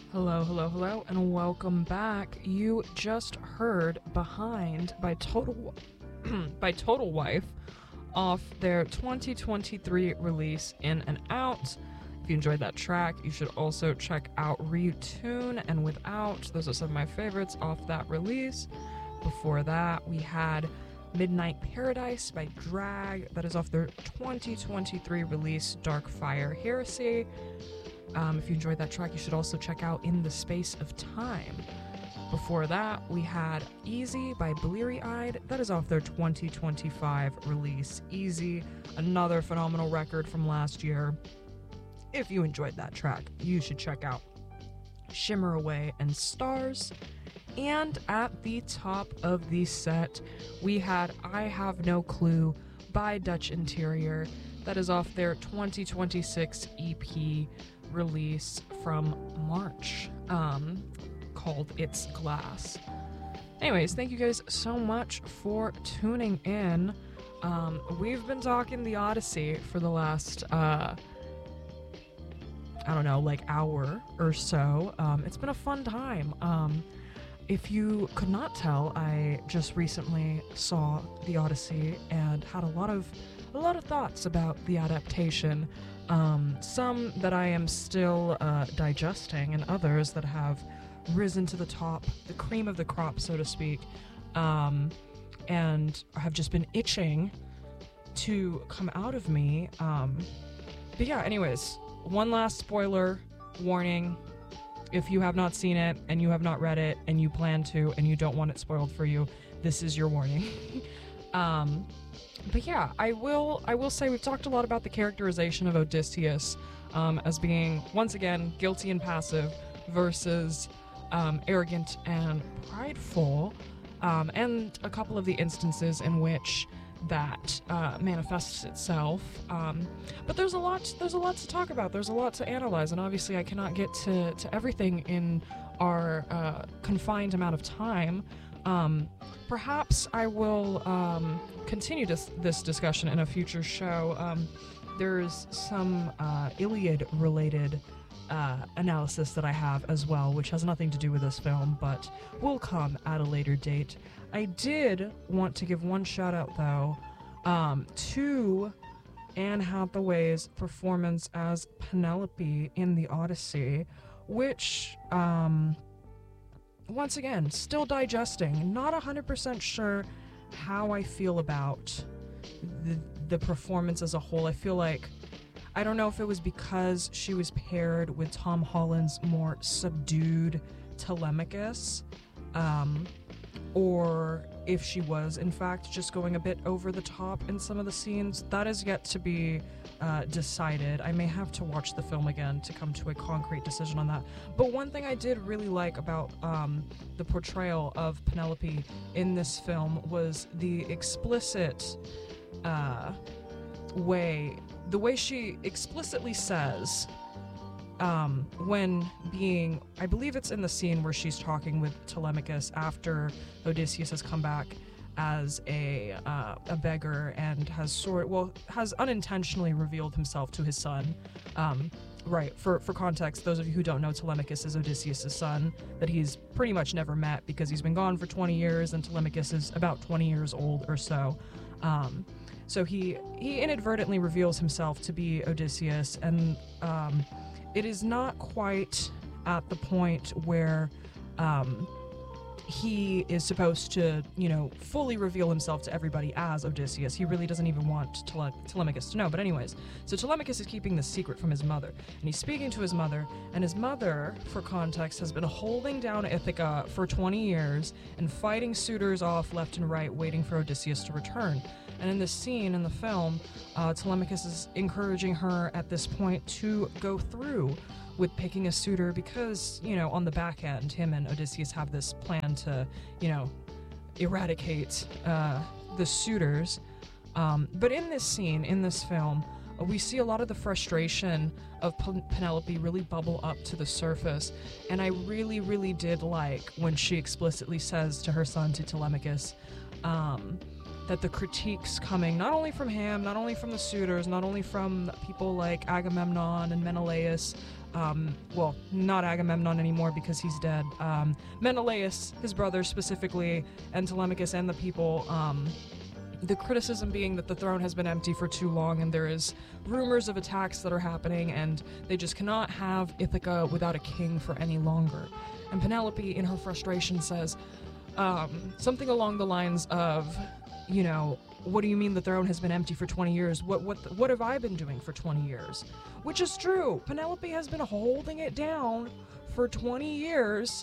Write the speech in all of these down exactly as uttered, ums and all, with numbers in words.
Hello, hello, hello, and welcome back. You just heard Behind by Total by Total Wife off their twenty twenty-three release In and Out. If you enjoyed that track, you should also check out Retune and Without. Those are some of my favorites off that release. Before that, we had Midnight Paradise by Drag. That is off their twenty twenty-three release Darkfire Heresy. Um, if you enjoyed that track, you should also check out In the Space of Time. Before that, we had Easy by Bleary Eyed. That is off their twenty twenty-five release Easy, another phenomenal record from last year. If you enjoyed that track, you should check out Shimmer Away and Stars. And at the top of the set, we had I Have No Clue by Dutch Interior. That is off their twenty twenty-six E P release from March, um, called It's Glass. Anyways, thank you guys so much for tuning in. Um, we've been talking the Odyssey for the last, uh, I don't know, like hour or so. Um, it's been a fun time. Um, if you could not tell, I just recently saw the Odyssey and had a lot of a lot of thoughts about the adaptation. Um, some that I am still uh, digesting, and others that have risen to the top, the cream of the crop, so to speak, um, and have just been itching to come out of me. Um, but yeah, anyways, one last spoiler warning. If you have not seen it, and you have not read it, and you plan to, and you don't want it spoiled for you, this is your warning. um, But yeah, I will I will say we've talked a lot about the characterization of Odysseus um, as being, once again, guilty and passive versus um, arrogant and prideful, um, and a couple of the instances in which that uh, manifests itself. Um, but there's a lot there's a lot to talk about. There's a lot to analyze, and obviously I cannot get to, to everything in our uh, confined amount of time. Um, perhaps I will um, continue this, this discussion in a future show. Um, there's some uh, Iliad-related uh, analysis that I have as well, which has nothing to do with this film, but will come at a later date. I did want to give one shout-out, though, um, to Anne Hathaway's performance as Penelope in The Odyssey, which... Um, once again, still digesting, not one hundred percent sure how I feel about the, the performance as a whole. I feel like, I don't know if it was because she was paired with Tom Holland's more subdued Telemachus, um, or if she was, in fact, just going a bit over the top in some of the scenes. That is yet to be uh, decided. I may have to watch the film again to come to a concrete decision on that. But one thing I did really like about um, the portrayal of Penelope in this film was the explicit uh, way, the way she explicitly says, Um, when being, I believe it's in the scene where she's talking with Telemachus after Odysseus has come back as a uh, a beggar and has sort well has unintentionally revealed himself to his son. Um, right, for for context, those of you who don't know, Telemachus is Odysseus' son that he's pretty much never met because he's been gone for twenty years, and Telemachus is about twenty years old or so. Um, so he he inadvertently reveals himself to be Odysseus, and um, it is not quite at the point where um, he is supposed to, you know, fully reveal himself to everybody as Odysseus. He really doesn't even want Tele- Telemachus to know. But anyways, so Telemachus is keeping the secret from his mother, and he's speaking to his mother, and his mother, for context, has been holding down Ithaca for twenty years and fighting suitors off left and right, waiting for Odysseus to return. And in this scene in the film, uh, Telemachus is encouraging her at this point to go through with picking a suitor because, you know, on the back end, him and Odysseus have this plan to, you know, eradicate uh, the suitors. Um, but in this scene, in this film, uh, we see a lot of the frustration of P- Penelope really bubble up to the surface. And I really, really did like when she explicitly says to her son, to Telemachus, um, that the critiques coming not only from him, not only from the suitors, not only from people like Agamemnon and Menelaus, um, well, not Agamemnon anymore because he's dead, um, Menelaus, his brother specifically, and Telemachus and the people, um, the criticism being that the throne has been empty for too long and there is rumors of attacks that are happening and they just cannot have Ithaca without a king for any longer. And Penelope, in her frustration, says um, something along the lines of, you know, what do you mean the throne has been empty for twenty years? What what what have I been doing for twenty years? Which is true. Penelope has been holding it down for twenty years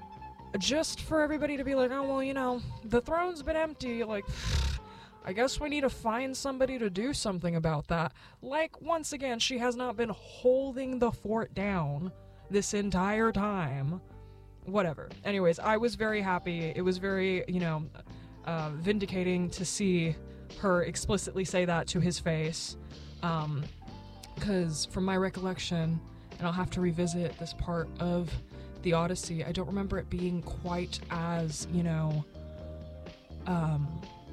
just for everybody to be like, oh, well, you know, the throne's been empty, like... I guess we need to find somebody to do something about that. Like, once again, she has not been holding the fort down this entire time. Whatever. Anyways, I was very happy. It was very, you know, uh, vindicating to see her explicitly say that to his face. Um, because from my recollection, and I'll have to revisit this part of the Odyssey, I don't remember it being quite as, you know, um...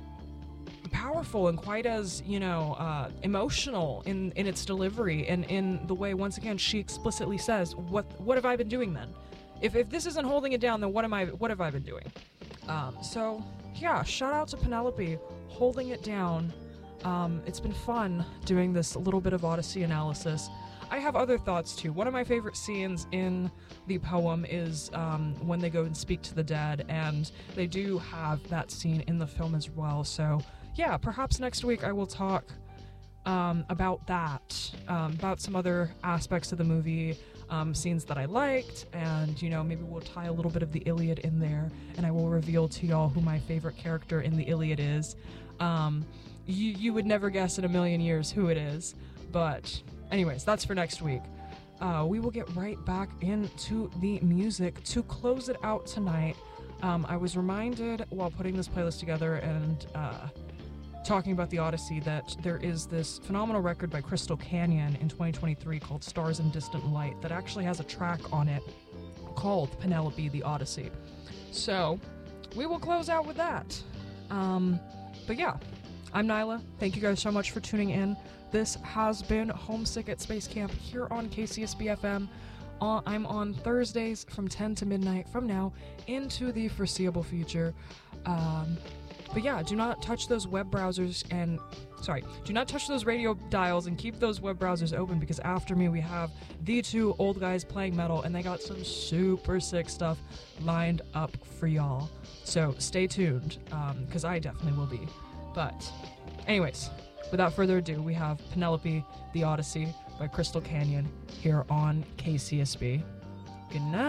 powerful and quite as, you know, uh, emotional in, in its delivery and in the way, once again, she explicitly says, what what have I been doing then? If, if this isn't holding it down, then what am I, what have I been doing? Um, so, yeah, shout out to Penelope holding it down. Um, it's been fun doing this little bit of Odyssey analysis. I have other thoughts too. One of my favorite scenes in the poem is um, when they go and speak to the dead, and they do have that scene in the film as well, so yeah, perhaps next week I will talk um, about that, um, about some other aspects of the movie, um, scenes that I liked, and, you know, maybe we'll tie a little bit of the Iliad in there, and I will reveal to y'all who my favorite character in the Iliad is. Um, you, you would never guess in a million years who it is, but anyways, that's for next week. Uh, we will get right back into the music to close it out tonight. Um, I was reminded while putting this playlist together and uh, talking about the Odyssey that there is this phenomenal record by Crystal Canyon in twenty twenty-three called Stars in Distant Light that actually has a track on it called Penelope the Odyssey. So we will close out with that. Um, but yeah, I'm Nyla. Thank you guys so much for tuning in. This has been Homesick at Space Camp here on K C S B F M. Uh, I'm on Thursdays from ten to midnight from now into the foreseeable future. Um, But yeah, do not touch those web browsers and, sorry, do not touch those radio dials and keep those web browsers open because after me we have the two old guys playing metal and they got some super sick stuff lined up for y'all. So stay tuned, um, because I definitely will be. But anyways, without further ado, we have Penelope the Odyssey by Crystal Canyon here on K C S B. Good night.